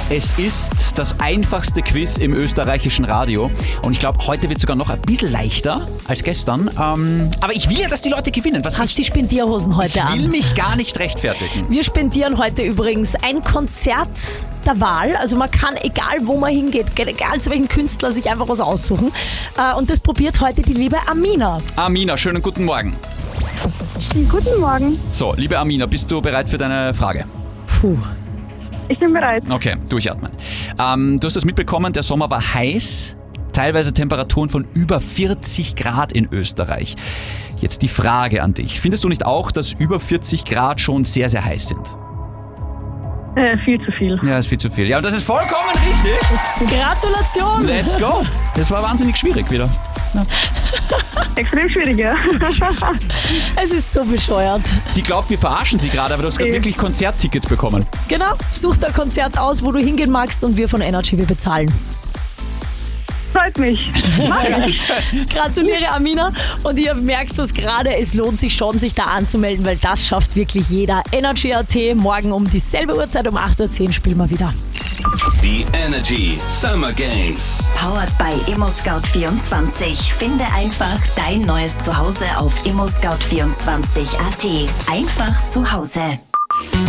Es ist das einfachste Quiz im österreichischen Radio. Und ich glaube, heute wird es sogar noch ein bisschen leichter als gestern. Aber ich will ja, dass die Leute gewinnen. Hast die Spendierhosen heute an? Ich will mich gar nicht rechtfertigen. Wir spendieren heute übrigens ein Konzert der Wahl. Also man kann, egal wo man hingeht, egal zu welchem Künstler, sich einfach was aussuchen. Und das probiert heute die liebe Amina. Amina, schönen guten Morgen. Guten Morgen. So, liebe Amina, bist du bereit für deine Frage? Puh. Ich bin bereit. Okay, durchatmen. Du hast es mitbekommen, der Sommer war heiß. Teilweise Temperaturen von über 40 Grad in Österreich. Jetzt die Frage an dich. Findest du nicht auch, dass über 40 Grad schon sehr, sehr heiß sind? Viel zu viel. Ja, ist viel zu viel. Ja, und das ist vollkommen richtig. Gratulation! Let's go. Das war wahnsinnig schwierig wieder. Ja. Extrem schwierig, ja. Es ist so bescheuert. Die glaubt, wir verarschen sie gerade, aber du hast gerade wirklich Konzerttickets bekommen. Genau, such dir ein Konzert aus, wo du hingehen magst und wir von Energy, wir bezahlen. Freut mich. Gratuliere, Amina. Und ihr merkt es gerade, es lohnt sich schon, sich da anzumelden, weil das schafft wirklich jeder. Energy.at, morgen um dieselbe Uhrzeit, um 8.10 Uhr spielen wir wieder. Die Energy Summer Games. Powered by ImmoScout24. Finde einfach dein neues Zuhause auf ImmoScout24.at. Einfach zu Hause.